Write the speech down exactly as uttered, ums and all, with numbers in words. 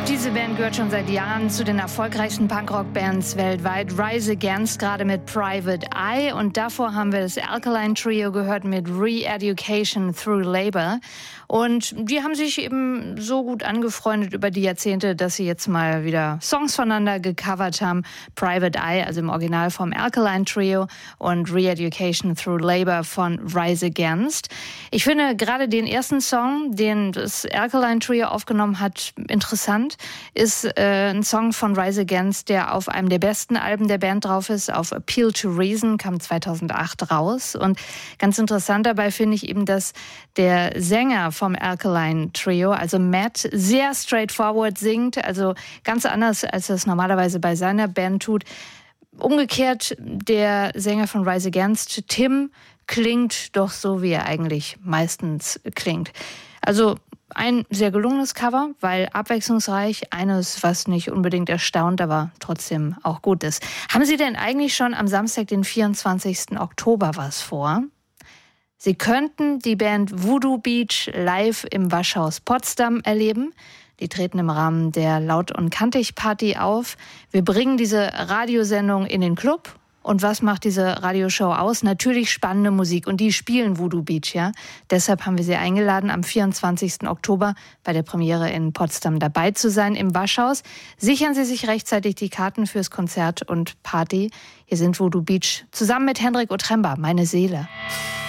Diese Band gehört schon seit Jahren zu den erfolgreichsten Punkrock-Bands weltweit. Rise Against gerade mit Private Eye und davor haben wir das Alkaline Trio gehört mit Re-Education Through Labor. Und die haben sich eben so gut angefreundet über die Jahrzehnte, dass sie jetzt mal wieder Songs voneinander gecovert haben. Private Eye, also im Original vom Alkaline Trio, und Re-Education Through Labor von Rise Against. Ich finde gerade den ersten Song, den das Alkaline Trio aufgenommen hat, interessant. Ist äh, ein Song von Rise Against, der auf einem der besten Alben der Band drauf ist, auf Appeal to Reason, kam zweitausendacht raus. Und ganz interessant dabei finde ich eben, dass der Sänger vom Alkaline Trio, also Matt, sehr straightforward singt, also ganz anders, als er es normalerweise bei seiner Band tut. Umgekehrt, der Sänger von Rise Against, Tim, klingt doch so, wie er eigentlich meistens klingt. Also ein sehr gelungenes Cover, weil abwechslungsreich, eines, was nicht unbedingt erstaunt, aber trotzdem auch gut ist. Haben Sie denn eigentlich schon am Samstag, den vierundzwanzigsten Oktober, was vor? Sie könnten die Band Voodoo Beach live im Waschhaus Potsdam erleben. Die treten im Rahmen der Laut- und Kantig-Party auf. Wir bringen diese Radiosendung in den Club. Und was macht diese Radioshow aus? Natürlich spannende Musik. Und die spielen Voodoo Beach, ja. Deshalb haben wir sie eingeladen, am vierundzwanzigsten Oktober bei der Premiere in Potsdam dabei zu sein im Waschhaus. Sichern Sie sich rechtzeitig die Karten fürs Konzert und Party. Hier sind Voodoo Beach zusammen mit Hendrik Otremba, Meine Seele.